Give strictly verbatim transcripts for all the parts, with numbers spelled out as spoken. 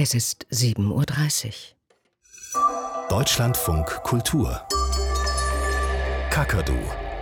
Es ist sieben Uhr dreißig. Deutschlandfunk Kultur. Kakadu.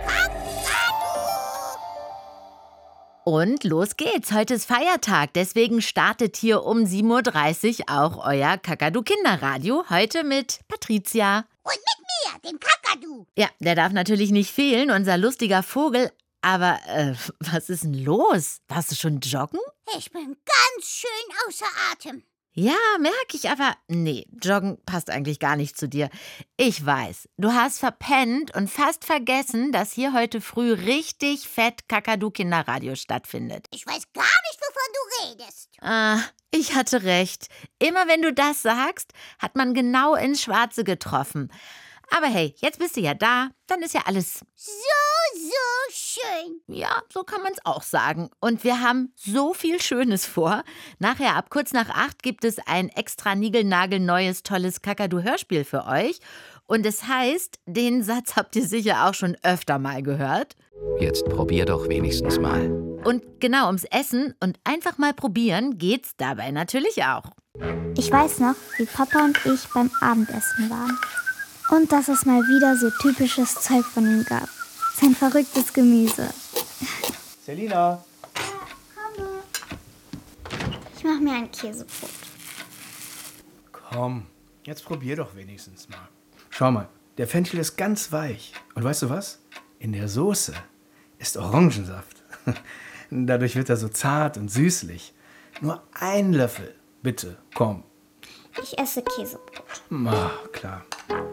Und los geht's. Heute ist Feiertag, deswegen startet hier um sieben Uhr dreißig auch euer Kakadu-Kinderradio. Heute mit Patricia. Und mit mir, dem Kakadu. Ja, der darf natürlich nicht fehlen, unser lustiger Vogel. Aber äh, was ist denn los? Warst du schon joggen? Ich bin ganz schön außer Atem. Ja, merke ich, aber nee, Joggen passt eigentlich gar nicht zu dir. Ich weiß, du hast verpennt und fast vergessen, dass hier heute früh richtig fett Kakadu-Kinderradio stattfindet. Ich weiß gar nicht, wovon du redest. Ah, ich hatte recht. Immer wenn du das sagst, hat man genau ins Schwarze getroffen. Aber hey, jetzt bist du ja da, dann ist ja alles so, so schön. Ja, so kann man es auch sagen. Und wir haben so viel Schönes vor. Nachher ab kurz nach acht gibt es ein extra niegelnagelneues, tolles Kakadu-Hörspiel für euch. Und es heißt, den Satz habt ihr sicher auch schon öfter mal gehört. Jetzt probier doch wenigstens mal. Und genau ums Essen und einfach mal probieren geht's dabei natürlich auch. Ich weiß noch, wie Papa und ich beim Abendessen waren. Und dass es mal wieder so typisches Zeug von ihm gab. Sein verrücktes Gemüse. Selina. Hallo. Ich mache mir ein Käsebrot. Komm, jetzt probier doch wenigstens mal. Schau mal, der Fenchel ist ganz weich. Und weißt du was? In der Soße ist Orangensaft. Dadurch wird er so zart und süßlich. Nur ein Löffel, bitte, komm. Ich esse Käsebrot. Ah, klar.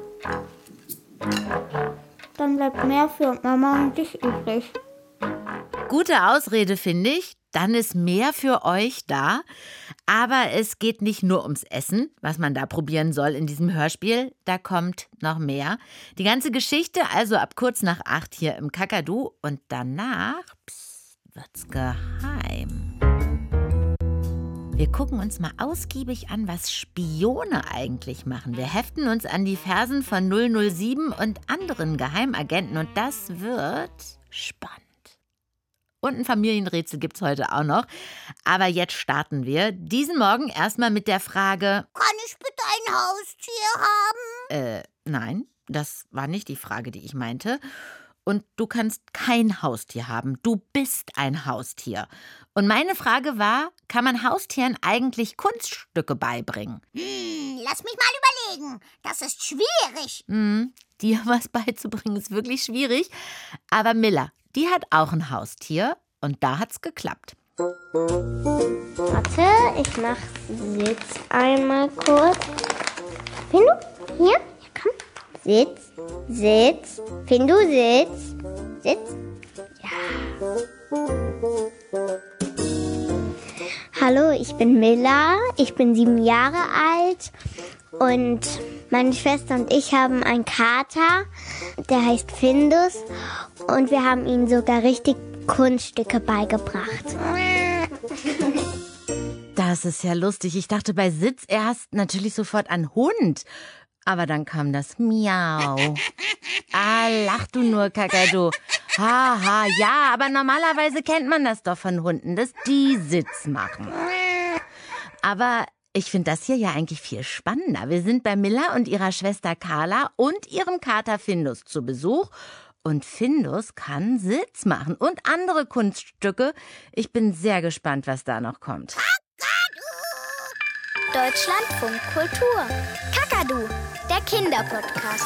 Dann bleibt mehr für Mama und dich übrig. Gute Ausrede, finde ich. Dann ist mehr für euch da. Aber es geht nicht nur ums Essen, was man da probieren soll in diesem Hörspiel. Da kommt noch mehr. Die ganze Geschichte also ab kurz nach acht hier im Kakadu. Und danach pst, wird's geheim. Wir gucken uns mal ausgiebig an, was Spione eigentlich machen. Wir heften uns an die Fersen von null null sieben und anderen Geheimagenten. Und das wird spannend. Und ein Familienrätsel gibt's heute auch noch. Aber jetzt starten wir. Diesen Morgen erstmal mit der Frage: Kann ich bitte ein Haustier haben? Äh, nein, das war nicht die Frage, die ich meinte. Und du kannst kein Haustier haben. Du bist ein Haustier. Und meine Frage war, kann man Haustieren eigentlich Kunststücke beibringen? Hm, lass mich mal überlegen. Das ist schwierig. Hm, dir was beizubringen ist wirklich schwierig. Aber Milla, die hat auch ein Haustier und da hat's geklappt. Warte, ich mach Sitz einmal kurz. Findu, hier, hier, komm. Sitz, Sitz. Findu, Sitz. Sitz. Ja. Hallo, ich bin Milla. Ich bin sieben Jahre alt. Und meine Schwester und ich haben einen Kater, der heißt Findus. Und wir haben ihm sogar richtig Kunststücke beigebracht. Das ist ja lustig. Ich dachte bei Sitz erst natürlich sofort an Hund. Aber dann kam das Miau. Ah, lach du nur, Kakadu. Haha, ja, aber normalerweise kennt man das doch von Hunden, dass die Sitz machen. Aber ich finde das hier ja eigentlich viel spannender. Wir sind bei Milla und ihrer Schwester Carla und ihrem Kater Findus zu Besuch. Und Findus kann Sitz machen und andere Kunststücke. Ich bin sehr gespannt, was da noch kommt. Deutschlandfunk Kultur. Kakadu, der Kinderpodcast.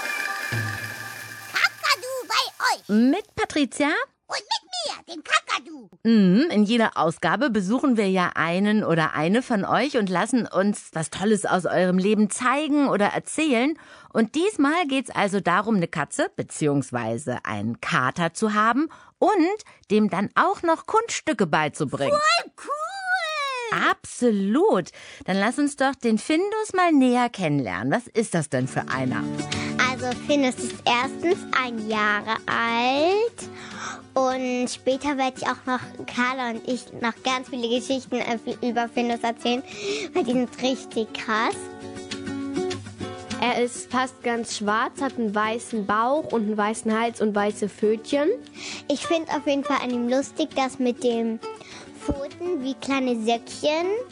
Kakadu bei euch. Mit Patricia Und mit mir, dem Kakadu. Mhm, in jeder Ausgabe besuchen wir ja einen oder eine von euch und lassen uns was Tolles aus eurem Leben zeigen oder erzählen. Und diesmal geht's also darum, eine Katze bzw. einen Kater zu haben und dem dann auch noch Kunststücke beizubringen. Voll cool. Absolut. Dann lass uns doch den Findus mal näher kennenlernen. Was ist das denn für einer? Also Findus ist erstens ein Jahre alt und später werde ich auch noch Carla und ich noch ganz viele Geschichten über Findus erzählen, weil die sind richtig krass. Er ist fast ganz schwarz, hat einen weißen Bauch und einen weißen Hals und weiße Pfötchen. Ich finde auf jeden Fall an ihm lustig, dass mit dem Pfoten wie kleine Säckchen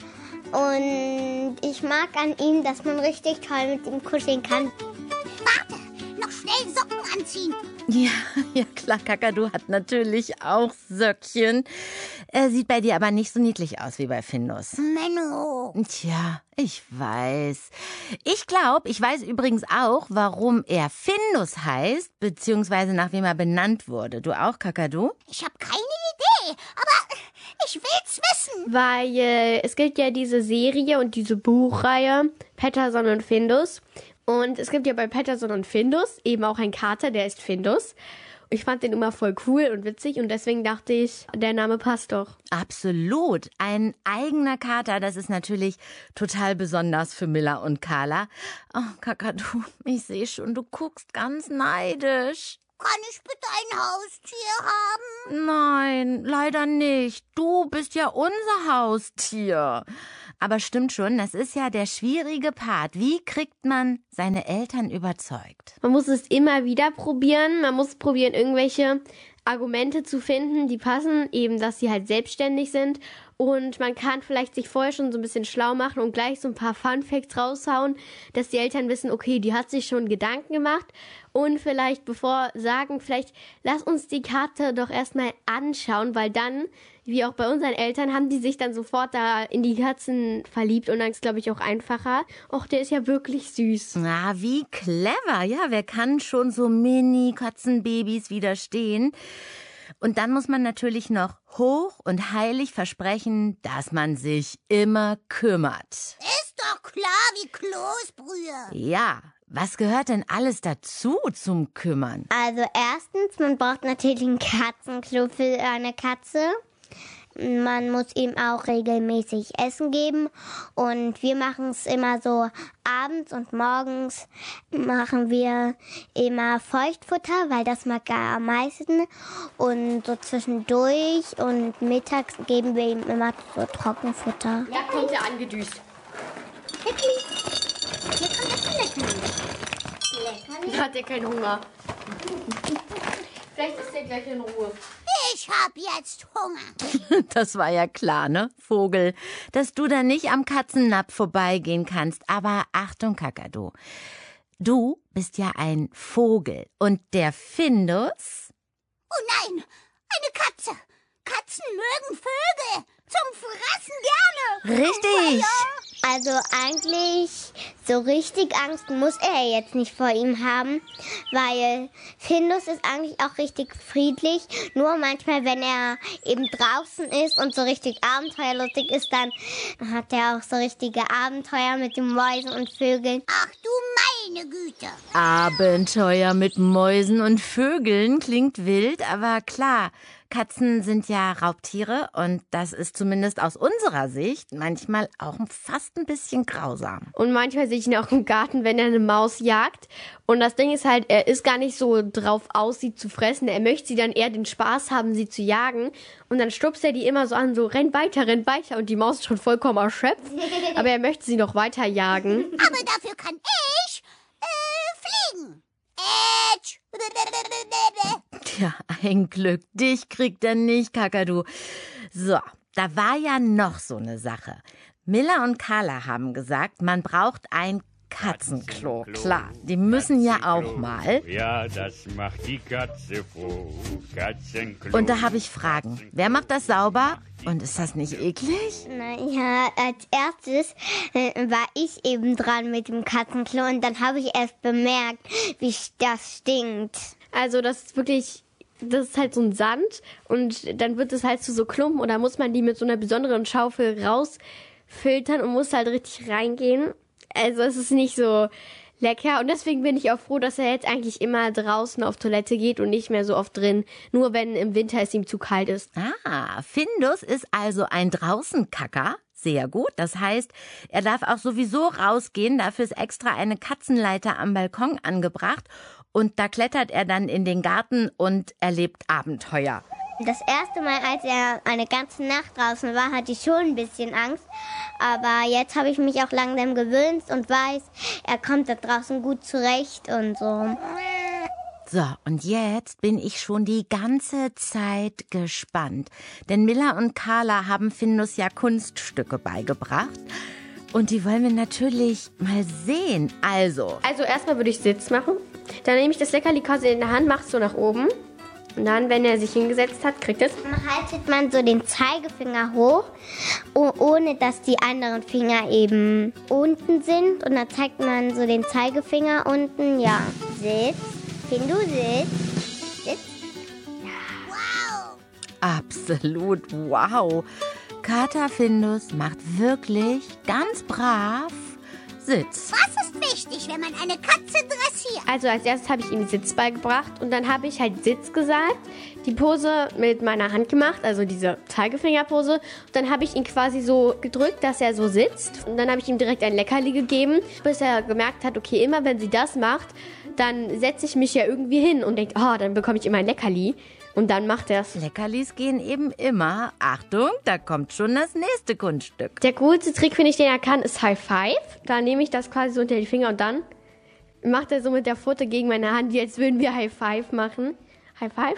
Und ich mag an ihm, dass man richtig toll mit ihm kuscheln kann. Warte, noch schnell Socken anziehen. Ja, ja klar, Kakadu hat natürlich auch Söckchen. Er sieht bei dir aber nicht so niedlich aus wie bei Findus. Menno. Tja, ich weiß. Ich glaube, ich weiß übrigens auch, warum er Findus heißt, beziehungsweise nach wem er benannt wurde. Du auch, Kakadu? Ich habe keine Idee, aber ich will's wissen. Weil äh, es gibt ja diese Serie und diese Buchreihe Petterson und Findus. Und es gibt ja bei Petterson und Findus eben auch einen Kater, der ist Findus. Ich fand den immer voll cool und witzig und deswegen dachte ich, der Name passt doch. Absolut. Ein eigener Kater, das ist natürlich total besonders für Milla und Carla. Oh, Kakadu, ich sehe schon, du guckst ganz neidisch. Kann ich bitte ein Haustier haben? Nein, leider nicht. Du bist ja unser Haustier. Aber stimmt schon, das ist ja der schwierige Part. Wie kriegt man seine Eltern überzeugt? Man muss es immer wieder probieren. Man muss probieren, irgendwelche Argumente zu finden, die passen, eben, dass sie halt selbstständig sind. Und man kann vielleicht sich vorher schon so ein bisschen schlau machen und gleich so ein paar Funfacts raushauen, dass die Eltern wissen, okay, die hat sich schon Gedanken gemacht. Und vielleicht, bevor sagen, vielleicht lass uns die Karte doch erstmal anschauen, weil dann, wie auch bei unseren Eltern, haben die sich dann sofort da in die Katzen verliebt und dann ist, glaube ich, auch einfacher. Och, der ist ja wirklich süß. Na, wie clever. Ja, wer kann schon so Mini-Katzenbabys widerstehen? Und dann muss man natürlich noch hoch und heilig versprechen, dass man sich immer kümmert. Ist doch klar wie Kloßbrühe. Ja, was gehört denn alles dazu zum Kümmern? Also erstens, man braucht natürlich ein Katzenklo für eine Katze. Man muss ihm auch regelmäßig Essen geben und wir machen es immer so abends und morgens machen wir immer Feuchtfutter, weil das mag er am meisten und so zwischendurch und mittags geben wir ihm immer so Trockenfutter. Ja, kommt er angedüst. Hat er keinen Hunger. Vielleicht ist er gleich in Ruhe. Ich hab jetzt Hunger. Das war ja klar, ne, Vogel, dass du da nicht am Katzennapf vorbeigehen kannst. Aber Achtung, Kakadu, du bist ja ein Vogel und der Findus? Oh nein, eine Katze. Katzen mögen Vögel. Zum Fressen gerne. Richtig. Also eigentlich so richtig Angst muss er jetzt nicht vor ihm haben, weil Findus ist eigentlich auch richtig friedlich. Nur manchmal, wenn er eben draußen ist und so richtig abenteuerlustig ist, dann hat er auch so richtige Abenteuer mit den Mäusen und Vögeln. Ach du meine Güte. Abenteuer mit Mäusen und Vögeln klingt wild, aber klar, Katzen sind ja Raubtiere und das ist zumindest aus unserer Sicht manchmal auch fast ein bisschen grausam. Und manchmal sehe ich ihn auch im Garten, wenn er eine Maus jagt. Und das Ding ist halt, er ist gar nicht so drauf aus, sie zu fressen. Er möchte sie dann eher den Spaß haben, sie zu jagen. Und dann stupst er die immer so an, so renn weiter, renn weiter. Und die Maus ist schon vollkommen erschöpft. Aber er möchte sie noch weiter jagen. Aber dafür kann ich äh, fliegen. Ätsch. Tja, ein Glück, dich kriegt er nicht, Kakadu. So, da war ja noch so eine Sache. Milla und Carla haben gesagt, man braucht ein Katzenklo. Klar, die müssen ja auch mal. Ja, das macht die Katze froh. Katzenklo. Und da habe ich Fragen. Wer macht das sauber? Und ist das nicht eklig? Naja, als erstes äh, war ich eben dran mit dem Katzenklo und dann habe ich erst bemerkt, wie das stinkt. Also das ist wirklich, das ist halt so ein Sand und dann wird es halt zu so Klumpen und da muss man die mit so einer besonderen Schaufel rausfiltern und muss halt richtig reingehen. Also es ist nicht so lecker und deswegen bin ich auch froh, dass er jetzt eigentlich immer draußen auf Toilette geht und nicht mehr so oft drin, nur wenn im Winter es ihm zu kalt ist. Ah, Findus ist also ein Draußenkacker. Sehr gut. Das heißt, er darf auch sowieso rausgehen. Dafür ist extra eine Katzenleiter am Balkon angebracht. Und da klettert er dann in den Garten und erlebt Abenteuer. Das erste Mal, als er eine ganze Nacht draußen war, hatte ich schon ein bisschen Angst. Aber jetzt habe ich mich auch langsam gewöhnt und weiß, er kommt da draußen gut zurecht und so. So, und jetzt bin ich schon die ganze Zeit gespannt. Denn Milla und Carla haben Findus ja Kunststücke beigebracht. Und die wollen wir natürlich mal sehen. Also. Also erstmal würde ich Sitz machen. Dann nehme ich das Leckerli quasi in der Hand, mache es so nach oben. Und dann, wenn er sich hingesetzt hat, kriegt es. Dann haltet man so den Zeigefinger hoch, oh, ohne dass die anderen Finger eben unten sind. Und dann zeigt man so den Zeigefinger unten. Ja, Sitz. Findus, Sitz. Sitz. Wow. Absolut, wow. Kater Findus macht wirklich ganz brav Sitz. Was ist wichtig, wenn man eine Katze dressiert? Also als erstes habe ich ihm Sitz beigebracht und dann habe ich halt Sitz gesagt, die Pose mit meiner Hand gemacht, also diese Zeigefingerpose. Und dann habe ich ihn quasi so gedrückt, dass er so sitzt. Und dann habe ich ihm direkt ein Leckerli gegeben, bis er gemerkt hat, okay, immer wenn sie das macht, dann setze ich mich ja irgendwie hin und denkt, oh, dann bekomme ich immer ein Leckerli. Und dann macht er es. Leckerlis gehen eben immer. Achtung, da kommt schon das nächste Kunststück. Der coolste Trick, finde ich, den er kann, ist High Five. Da nehme ich das quasi so unter die Finger und dann macht er so mit der Pfote gegen meine Hand, als würden wir High Five machen. High Five?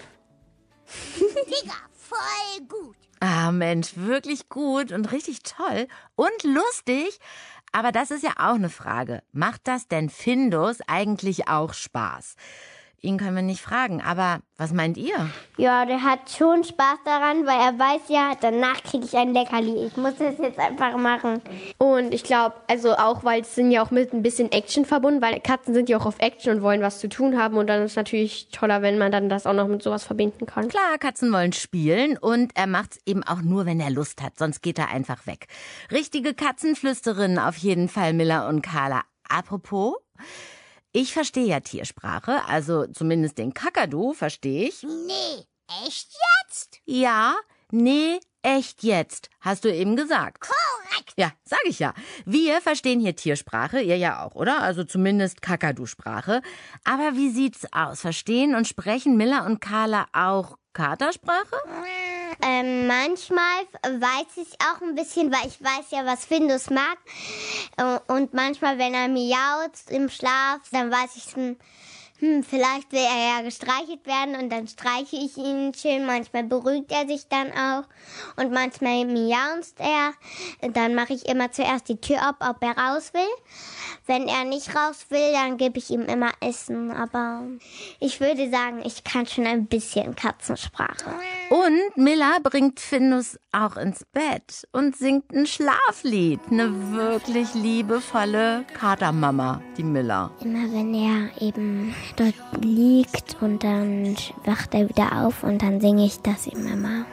Digga, voll gut. Ah, Mensch, wirklich gut und richtig toll und lustig. Aber das ist ja auch eine Frage. Macht das denn Findus eigentlich auch Spaß? Ihn können wir nicht fragen, aber was meint ihr? Ja, der hat schon Spaß daran, weil er weiß ja, danach kriege ich ein Leckerli. Ich muss das jetzt einfach machen. Und ich glaube, also auch, weil es sind ja auch mit ein bisschen Action verbunden, weil Katzen sind ja auch auf Action und wollen was zu tun haben. Und dann ist es natürlich toller, wenn man dann das auch noch mit sowas verbinden kann. Klar, Katzen wollen spielen und er macht's eben auch nur, wenn er Lust hat. Sonst geht er einfach weg. Richtige Katzenflüsterinnen auf jeden Fall, Milla und Carla. Apropos, ich verstehe ja Tiersprache, also zumindest den Kakadu verstehe ich. Nee, echt jetzt? Ja, nee, echt jetzt, hast du eben gesagt. Korrekt. Ja, sag ich ja. Wir verstehen hier Tiersprache, ihr ja auch, oder? Also zumindest Kakadu-Sprache. Aber wie sieht's aus? Verstehen und sprechen Milla und Carla auch Katersprache? Ähm, manchmal weiß ich auch ein bisschen, weil ich weiß ja, was Findus mag. Und manchmal, wenn er miaut im Schlaf, dann weiß ich, hm, vielleicht will er ja gestreichelt werden und dann streiche ich ihn schön. Manchmal beruhigt er sich dann auch und manchmal miaunzt er. Dann mache ich immer zuerst die Tür ab, ob er raus will. Wenn er nicht raus will, dann gebe ich ihm immer Essen. Aber ich würde sagen, ich kann schon ein bisschen Katzensprache. Und Milla bringt Findus auch ins Bett und singt ein Schlaflied. Eine wirklich liebevolle Katermama, die Milla. Immer wenn er eben dort liegt und dann wacht er wieder auf und dann singe ich das ihm immer.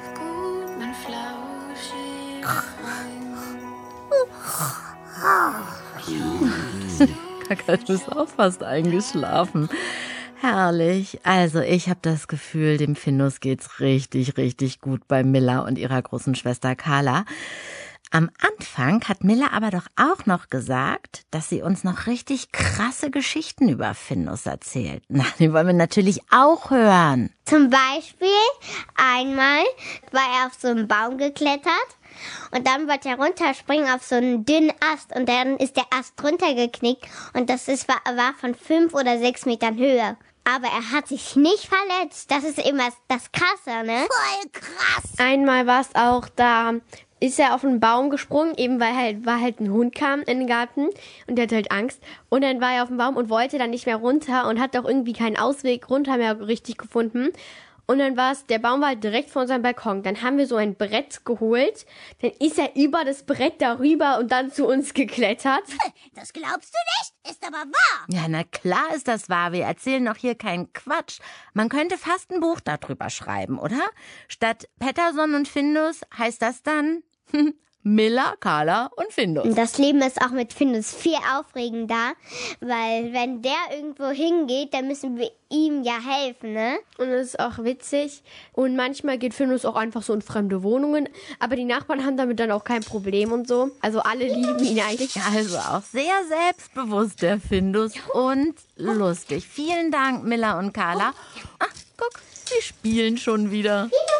Kakadu ist auch fast eingeschlafen. Herrlich. Also ich habe das Gefühl, dem Findus geht's richtig, richtig gut bei Milla und ihrer großen Schwester Carla. Am Anfang hat Milla aber doch auch noch gesagt, dass sie uns noch richtig krasse Geschichten über Findus erzählt. Na, die wollen wir natürlich auch hören. Zum Beispiel einmal war er auf so einen Baum geklettert und dann wollte er runterspringen auf so einen dünnen Ast und dann ist der Ast runtergeknickt und das ist, war, war von fünf oder sechs Metern Höhe. Aber er hat sich nicht verletzt. Das ist immer das Krasse, ne? Voll krass. Einmal war es auch, da ist er auf einen Baum gesprungen, eben weil halt, weil halt ein Hund kam in den Garten und der hatte halt Angst. Und dann war er auf dem Baum und wollte dann nicht mehr runter und hat auch irgendwie keinen Ausweg runter mehr richtig gefunden. Und dann war es, der Baum war direkt vor unserem Balkon. Dann haben wir so ein Brett geholt. Dann ist er über das Brett darüber und dann zu uns geklettert. Das glaubst du nicht, ist aber wahr. Ja, na klar ist das wahr. Wir erzählen doch hier keinen Quatsch. Man könnte fast ein Buch darüber schreiben, oder? Statt Petterson und Findus heißt das dann Milla, Carla und Findus. Das Leben ist auch mit Findus viel aufregender, weil wenn der irgendwo hingeht, dann müssen wir ihm ja helfen, ne? Und das ist auch witzig. Und manchmal geht Findus auch einfach so in fremde Wohnungen. Aber die Nachbarn haben damit dann auch kein Problem und so. Also alle lieben ihn eigentlich. Also auch sehr selbstbewusst, der Findus. Und lustig. Vielen Dank, Milla und Carla. Ach, guck, sie spielen schon wieder.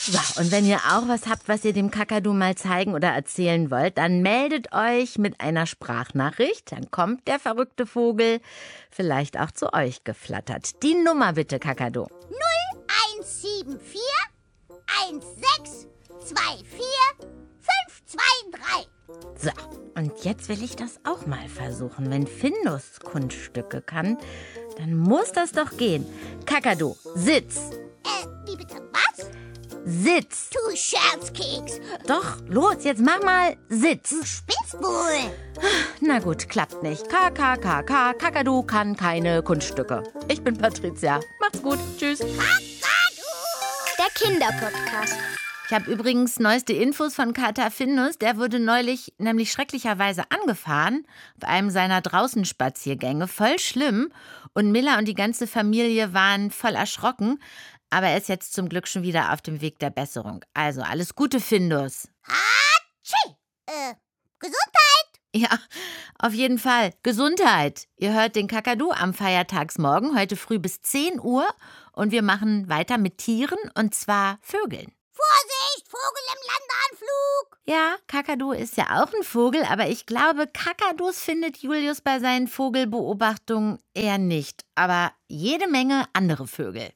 So, und wenn ihr auch was habt, was ihr dem Kakadu mal zeigen oder erzählen wollt, dann meldet euch mit einer Sprachnachricht. Dann kommt der verrückte Vogel vielleicht auch zu euch geflattert. Die Nummer bitte, Kakadu. null eins sieben vier eins sechs zwei vier fünf zwei drei. So, und jetzt will ich das auch mal versuchen. Wenn Findus Kunststücke kann, dann muss das doch gehen. Kakadu, sitz. Äh, wie bitte, was? Sitz. Du Scherzkeks. Doch, los, jetzt mach mal Sitz. Du spinnst wohl. Na gut, klappt nicht. K, K, K, K, Kakadu kann keine Kunststücke. Ich bin Patricia. Macht's gut. Tschüss. Der Kinderpodcast. Ich habe übrigens neueste Infos von Kater Findus. Der wurde neulich nämlich schrecklicherweise angefahren auf einem seiner Draußenspaziergänge. Voll schlimm. Und Milla und die ganze Familie waren voll erschrocken. Aber er ist jetzt zum Glück schon wieder auf dem Weg der Besserung. Also alles Gute, Findus. Hatschi. Äh, Gesundheit. Ja, auf jeden Fall. Gesundheit. Ihr hört den Kakadu am Feiertagsmorgen, heute früh bis zehn Uhr. Und wir machen weiter mit Tieren, und zwar Vögeln. Vorsicht, Vogel im Landeanflug. Ja, Kakadu ist ja auch ein Vogel, aber ich glaube, Kakadus findet Julius bei seinen Vogelbeobachtungen eher nicht. Aber jede Menge andere Vögel.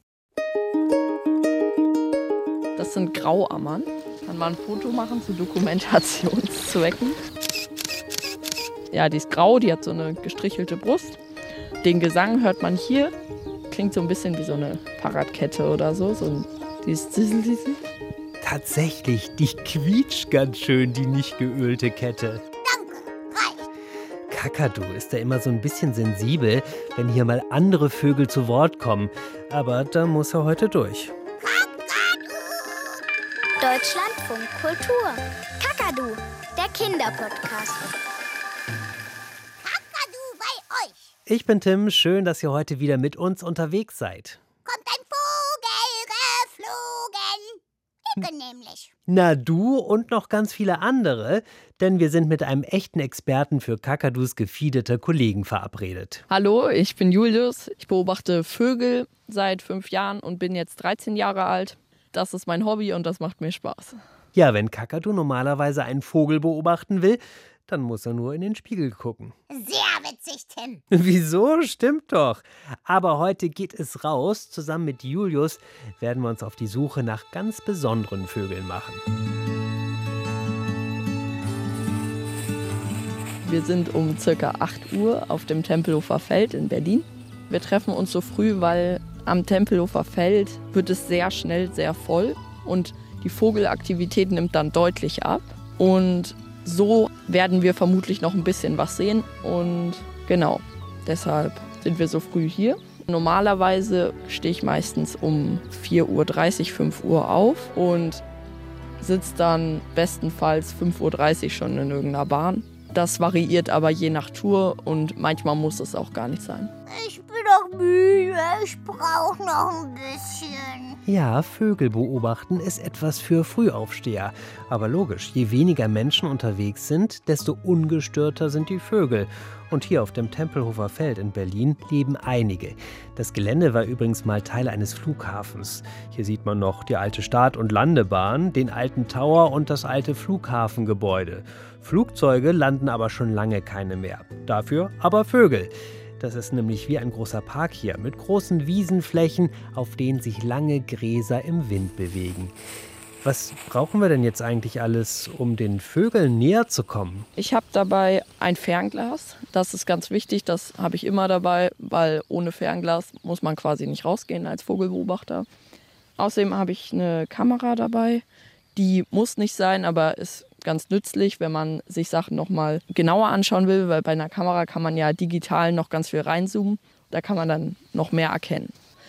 Das sind Grauammern. Kann man ein Foto machen zu Dokumentationszwecken. Ja, die ist grau, die hat so eine gestrichelte Brust. Den Gesang hört man hier. Klingt so ein bisschen wie so eine Fahrradkette oder so. So ein dieses Zissel, Zissel. Tatsächlich, die quietscht ganz schön, die nicht geölte Kette. Danke, reicht. Kakadu ist da immer so ein bisschen sensibel, wenn hier mal andere Vögel zu Wort kommen. Aber da muss er heute durch. Deutschlandfunk Kultur. Kakadu, der Kinderpodcast. Kakadu bei euch. Ich bin Tim, schön, dass ihr heute wieder mit uns unterwegs seid. Kommt ein Vogel geflogen. Icke nämlich. Na, du und noch ganz viele andere, denn wir sind mit einem echten Experten für Kakadus gefiedete Kollegen verabredet. Hallo, ich bin Julius. Ich beobachte Vögel seit fünf Jahren und bin jetzt dreizehn Jahre alt. Das ist mein Hobby und das macht mir Spaß. Ja, wenn Kakadu normalerweise einen Vogel beobachten will, dann muss er nur in den Spiegel gucken. Sehr witzig, Tim. Wieso? Stimmt doch. Aber heute geht es raus. Zusammen mit Julius werden wir uns auf die Suche nach ganz besonderen Vögeln machen. Wir sind um circa acht Uhr auf dem Tempelhofer Feld in Berlin. Wir treffen uns so früh, weil am Tempelhofer Feld wird es sehr schnell sehr voll und die Vogelaktivität nimmt dann deutlich ab. Und so werden wir vermutlich noch ein bisschen was sehen. Und genau, deshalb sind wir so früh hier. Normalerweise stehe ich meistens um vier Uhr dreißig, fünf Uhr auf und sitze dann bestenfalls fünf Uhr dreißig schon in irgendeiner Bahn. Das variiert aber je nach Tour und manchmal muss es auch gar nicht sein. Ich bin doch müde. Ich brauche noch ein bisschen. Ja, Vögel beobachten ist etwas für Frühaufsteher. Aber logisch, je weniger Menschen unterwegs sind, desto ungestörter sind die Vögel. Und hier auf dem Tempelhofer Feld in Berlin leben einige. Das Gelände war übrigens mal Teil eines Flughafens. Hier sieht man noch die alte Start- und Landebahn, den alten Tower und das alte Flughafengebäude. Flugzeuge landen aber schon lange keine mehr. Dafür aber Vögel. Das ist nämlich wie ein großer Park hier mit großen Wiesenflächen, auf denen sich lange Gräser im Wind bewegen. Was brauchen wir denn jetzt eigentlich alles, um den Vögeln näher zu kommen? Ich habe dabei ein Fernglas. Das ist ganz wichtig, das habe ich immer dabei, weil ohne Fernglas muss man quasi nicht rausgehen als Vogelbeobachter. Außerdem habe ich eine Kamera dabei. Die muss nicht sein, aber ist ganz nützlich, wenn man sich Sachen noch mal genauer anschauen will, weil bei einer Kamera kann man ja digital noch ganz viel reinzoomen. Da kann man dann noch mehr erkennen.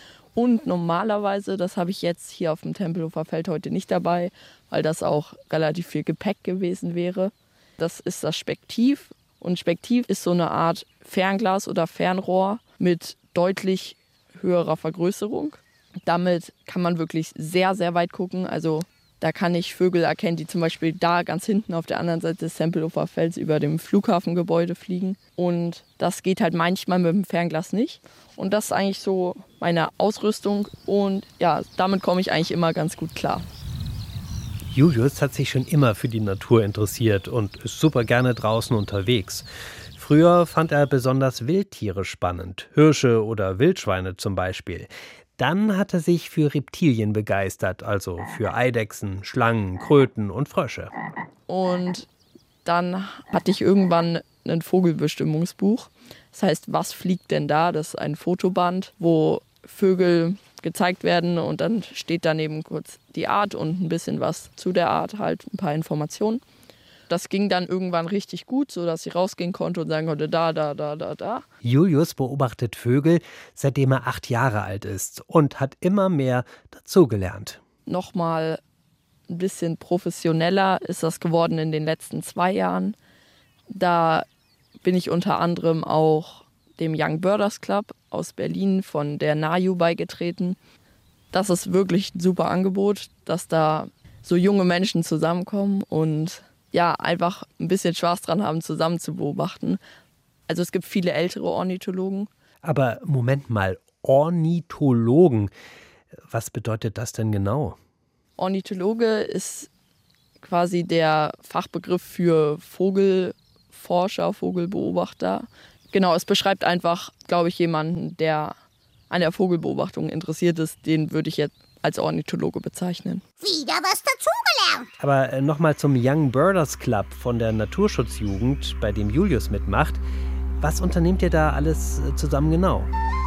Und normalerweise, das habe ich jetzt hier auf dem Tempelhofer Feld heute nicht dabei, weil das auch relativ viel Gepäck gewesen wäre. Das ist das Spektiv. Und Spektiv ist so eine Art Fernglas oder Fernrohr mit deutlich höherer Vergrößerung. Damit kann man wirklich sehr, sehr weit gucken. Also da kann ich Vögel erkennen, die zum Beispiel da ganz hinten auf der anderen Seite des Tempelhofer Felds über dem Flughafengebäude fliegen. Und das geht halt manchmal mit dem Fernglas nicht. Und das ist eigentlich so meine Ausrüstung. Und ja, damit komme ich eigentlich immer ganz gut klar. Julius hat sich schon immer für die Natur interessiert und ist super gerne draußen unterwegs. Früher fand er besonders Wildtiere spannend, Hirsche oder Wildschweine zum Beispiel. Dann hat er sich für Reptilien begeistert, also für Eidechsen, Schlangen, Kröten und Frösche. Und dann hatte ich irgendwann ein Vogelbestimmungsbuch. Das heißt, was fliegt denn da? Das ist ein Fotoband, wo Vögel gezeigt werden und dann steht daneben kurz die Art und ein bisschen was zu der Art, halt ein paar Informationen. Das ging dann irgendwann richtig gut, sodass ich rausgehen konnte und sagen konnte, da, da, da, da, da. Julius beobachtet Vögel, seitdem er acht Jahre alt ist und hat immer mehr dazugelernt. Nochmal ein bisschen professioneller ist das geworden in den letzten zwei Jahren. Da bin ich unter anderem auch dem Young Birders Club aus Berlin von der N A J U beigetreten. Das ist wirklich ein super Angebot, dass da so junge Menschen zusammenkommen und ja, einfach ein bisschen Spaß dran haben, zusammen zu beobachten. Also es gibt viele ältere Ornithologen. Aber Moment mal, Ornithologen, was bedeutet das denn genau? Ornithologe ist quasi der Fachbegriff für Vogelforscher, Vogelbeobachter. Genau, es beschreibt einfach, glaube ich, jemanden, der an der Vogelbeobachtung interessiert ist. Den würde ich jetzt als Ornithologe bezeichnen. Wieder was dazugelernt. Aber nochmal zum Young Birders Club von der Naturschutzjugend, bei dem Julius mitmacht. Was unternehmt ihr da alles zusammen genau?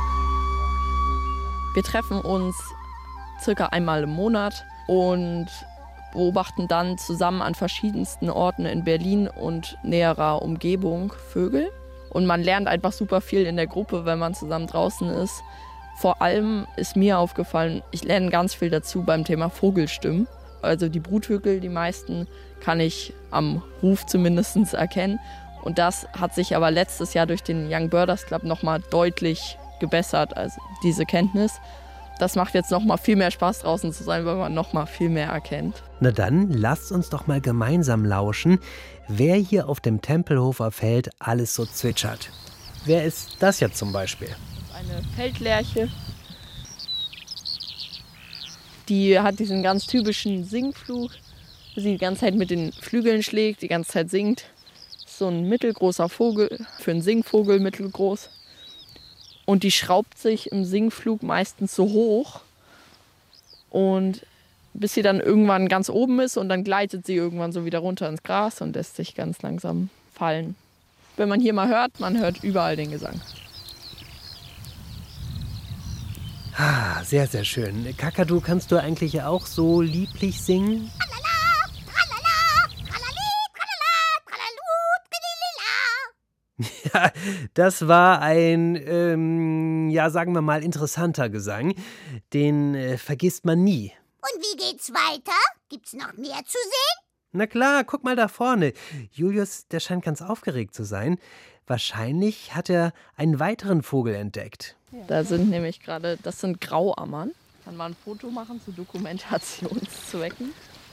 Wir treffen uns circa einmal im Monat und beobachten dann zusammen an verschiedensten Orten in Berlin und näherer Umgebung Vögel. Und man lernt einfach super viel in der Gruppe, wenn man zusammen draußen ist. Vor allem ist mir aufgefallen, ich lerne ganz viel dazu beim Thema Vogelstimmen. Also die Brutvögel, die meisten, kann ich am Ruf zumindest erkennen. Und das hat sich aber letztes Jahr durch den Young Birders Club nochmal deutlich gebessert, also diese Kenntnis. Das macht jetzt nochmal viel mehr Spaß, draußen zu sein, weil man nochmal viel mehr erkennt. Na dann, lasst uns doch mal gemeinsam lauschen, wer hier auf dem Tempelhofer Feld alles so zwitschert. Wer ist das jetzt zum Beispiel? Eine Feldlerche. Die hat diesen ganz typischen Singflug, wo sie die ganze Zeit mit den Flügeln schlägt, die ganze Zeit singt. So ein mittelgroßer Vogel, für einen Singvogel mittelgroß. Und die schraubt sich im Singflug meistens so hoch. Und bis sie dann irgendwann ganz oben ist und dann gleitet sie irgendwann so wieder runter ins Gras und lässt sich ganz langsam fallen. Wenn man hier mal hört, man hört überall den Gesang. Ah, sehr, sehr schön. Kakadu, kannst du eigentlich auch so lieblich singen? Ja, das war ein, ähm, ja, sagen wir mal, interessanter Gesang. Den äh, vergisst man nie. Und wie geht's weiter? Gibt's noch mehr zu sehen? Na klar, guck mal da vorne. Julius, der scheint ganz aufgeregt zu sein. Wahrscheinlich hat er einen weiteren Vogel entdeckt. Da sind nämlich gerade, das sind Grauammern. Kann man ein Foto machen zu Dokumentationszwecken.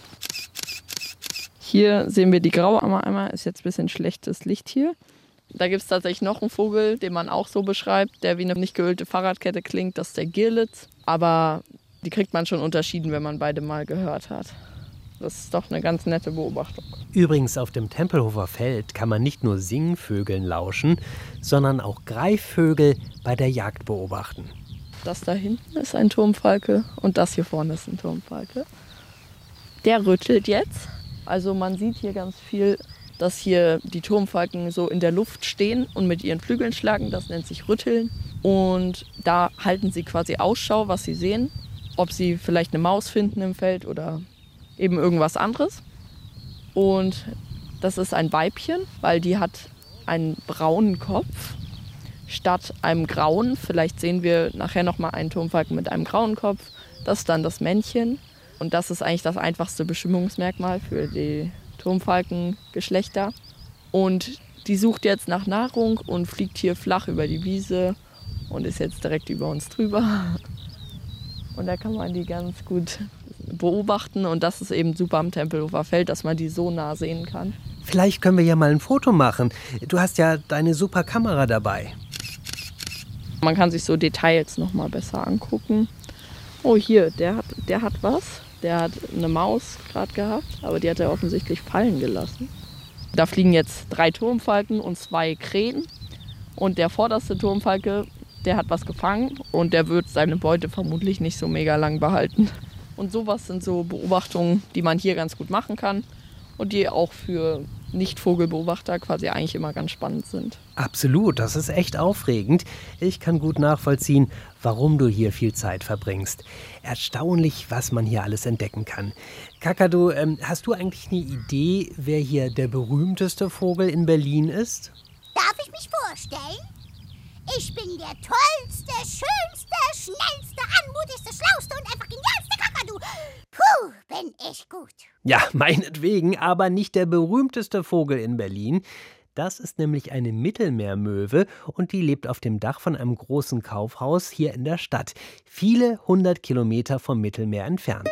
Hier sehen wir die Grauammer einmal, ist jetzt ein bisschen schlechtes Licht hier. Da gibt es tatsächlich noch einen Vogel, den man auch so beschreibt, der wie eine nicht geölte Fahrradkette klingt, das ist der Girlitz. Aber die kriegt man schon unterschieden, wenn man beide mal gehört hat. Das ist doch eine ganz nette Beobachtung. Übrigens, auf dem Tempelhofer Feld kann man nicht nur Singvögeln lauschen, sondern auch Greifvögel bei der Jagd beobachten. Das da hinten ist ein Turmfalke und das hier vorne ist ein Turmfalke. Der rüttelt jetzt. Also man sieht hier ganz viel, dass hier die Turmfalken so in der Luft stehen und mit ihren Flügeln schlagen. Das nennt sich Rütteln. Und da halten sie quasi Ausschau, was sie sehen. Ob sie vielleicht eine Maus finden im Feld oder eben irgendwas anderes. Und das ist ein Weibchen, weil die hat einen braunen Kopf statt einem grauen. Vielleicht sehen wir nachher noch mal einen Turmfalken mit einem grauen Kopf. Das ist dann das Männchen. Und das ist eigentlich das einfachste Bestimmungsmerkmal für die Turmfalkengeschlechter. Und die sucht jetzt nach Nahrung und fliegt hier flach über die Wiese und ist jetzt direkt über uns drüber. Und da kann man die ganz gut beobachten und das ist eben super am Tempelhofer Feld, dass man die so nah sehen kann. Vielleicht können wir ja mal ein Foto machen. Du hast ja deine super Kamera dabei. Man kann sich so Details noch mal besser angucken. Oh, hier, der hat, der hat was. der hat eine Maus gerade gehabt, aber die hat er offensichtlich fallen gelassen. Da fliegen jetzt drei Turmfalken und zwei Krähen. Und der vorderste Turmfalke, der hat was gefangen und der wird seine Beute vermutlich nicht so mega lang behalten. Und sowas sind so Beobachtungen, die man hier ganz gut machen kann und die auch für Nicht-Vogelbeobachter quasi eigentlich immer ganz spannend sind. Absolut, das ist echt aufregend. Ich kann gut nachvollziehen, warum du hier viel Zeit verbringst. Erstaunlich, was man hier alles entdecken kann. Kakadu, ähm, hast du eigentlich eine Idee, wer hier der berühmteste Vogel in Berlin ist? Darf ich mich vorstellen? Ich bin der tollste, schönste, schnellste, anmutigste, schlauste und einfach genialste Kakadu. Puh, bin ich gut. Ja, meinetwegen, aber nicht der berühmteste Vogel in Berlin. Das ist nämlich eine Mittelmeermöwe und die lebt auf dem Dach von einem großen Kaufhaus hier in der Stadt, viele hundert Kilometer vom Mittelmeer entfernt.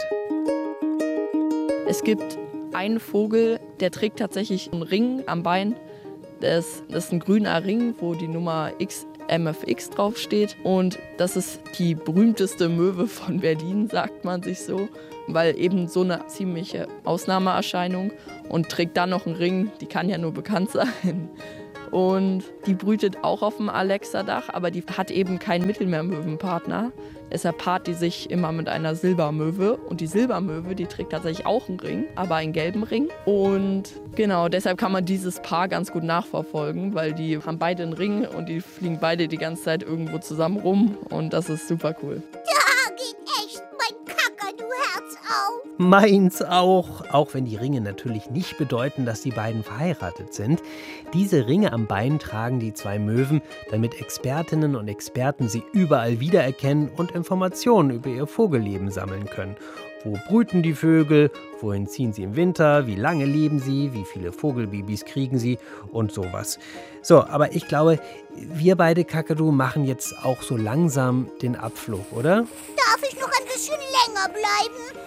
Es gibt einen Vogel, der trägt tatsächlich einen Ring am Bein. Das, das ist ein grüner Ring, wo die Nummer X M F X draufsteht. Und das ist die berühmteste Möwe von Berlin, sagt man sich so. Weil eben so eine ziemliche Ausnahmeerscheinung und trägt dann noch einen Ring, die kann ja nur bekannt sein. Und die brütet auch auf dem Alexa-Dach, aber die hat eben keinen Mittelmeermöwenpartner. Deshalb paart die sich immer mit einer Silbermöwe. Und die Silbermöwe, die trägt tatsächlich auch einen Ring, aber einen gelben Ring. Und genau, deshalb kann man dieses Paar ganz gut nachverfolgen, weil die haben beide einen Ring und die fliegen beide die ganze Zeit irgendwo zusammen rum. Und das ist super cool. Da geht echt mein Kakadu-Herz auf. Meins auch, auch wenn die Ringe natürlich nicht bedeuten, dass die beiden verheiratet sind. Diese Ringe am Bein tragen die zwei Möwen, damit Expertinnen und Experten sie überall wiedererkennen und Informationen über ihr Vogelleben sammeln können. Wo brüten die Vögel, wohin ziehen sie im Winter, wie lange leben sie, wie viele Vogelbabys kriegen sie und sowas. So, aber ich glaube, wir beide, Kakadu, machen jetzt auch so langsam den Abflug, oder? Darf ich noch ein bisschen länger bleiben?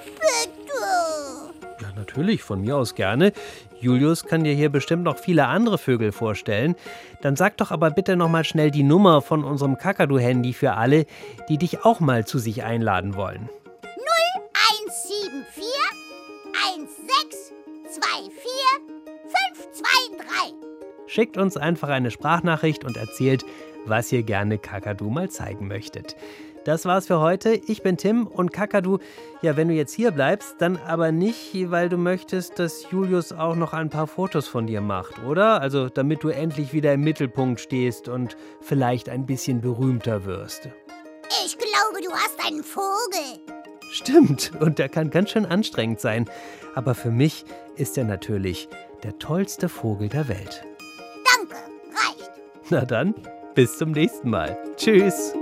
Bitte. Ja, natürlich, von mir aus gerne. Julius kann dir hier bestimmt noch viele andere Vögel vorstellen. Dann sag doch aber bitte noch mal schnell die Nummer von unserem Kakadu-Handy für alle, die dich auch mal zu sich einladen wollen. null eins sieben vier eins sechs zwei vier fünf zwei drei. Schickt uns einfach eine Sprachnachricht und erzählt, was ihr gerne Kakadu mal zeigen möchtet. Das war's für heute. Ich bin Tim und Kakadu, ja, wenn du jetzt hier bleibst, dann aber nicht, weil du möchtest, dass Julius auch noch ein paar Fotos von dir macht, oder? Also, damit du endlich wieder im Mittelpunkt stehst und vielleicht ein bisschen berühmter wirst. Ich glaube, du hast einen Vogel. Stimmt, und der kann ganz schön anstrengend sein. Aber für mich ist er natürlich der tollste Vogel der Welt. Danke, reicht. Na dann, bis zum nächsten Mal. Tschüss.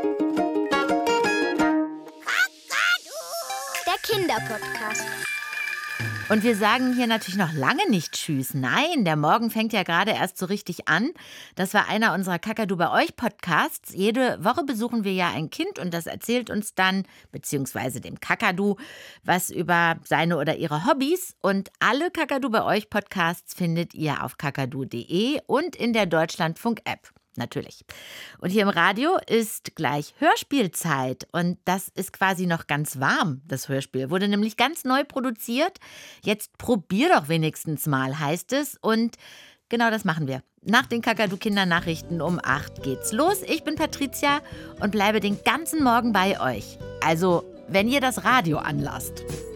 Kinderpodcast. Und wir sagen hier natürlich noch lange nicht Tschüss. Nein, der Morgen fängt ja gerade erst so richtig an. Das war einer unserer Kakadu bei euch Podcasts. Jede Woche besuchen wir ja ein Kind und das erzählt uns dann, beziehungsweise dem Kakadu, was über seine oder ihre Hobbys. Und alle Kakadu bei euch Podcasts findet ihr auf kakadu punkt de und in der Deutschlandfunk-App. Natürlich. Und hier im Radio ist gleich Hörspielzeit und das ist quasi noch ganz warm, das Hörspiel. Wurde nämlich ganz neu produziert. Jetzt probier doch wenigstens mal, heißt es. Und genau das machen wir. Nach den Kakadu-Kindernachrichten um acht geht's los. Ich bin Patricia und bleibe den ganzen Morgen bei euch. Also, wenn ihr das Radio anlasst.